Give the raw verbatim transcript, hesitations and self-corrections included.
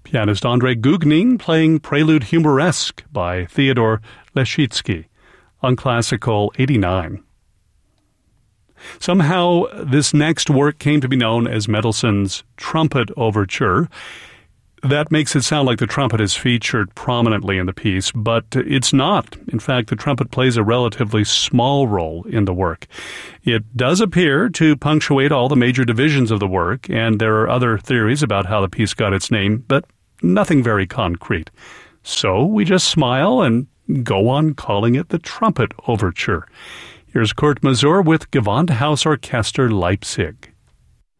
Pianist Andrei Gugnin playing Prelude Humoresque by Theodore Leschetizky on Classical eighty-nine. Somehow, this next work came to be known as Mendelssohn's Trumpet Overture. That makes it sound like the trumpet is featured prominently in the piece, but it's not. In fact, the trumpet plays a relatively small role in the work. It does appear to punctuate all the major divisions of the work, and there are other theories about how the piece got its name, but nothing very concrete. So we just smile and go on calling it the Trumpet Overture. Here's Kurt Masur with Gewandhaus Orchester Leipzig.